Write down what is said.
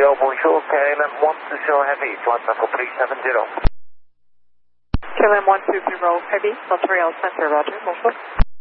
bonjour, KLM 120 Heavy, flight level 370. KLM 120 Heavy, Montreal Center, roger, bonjour.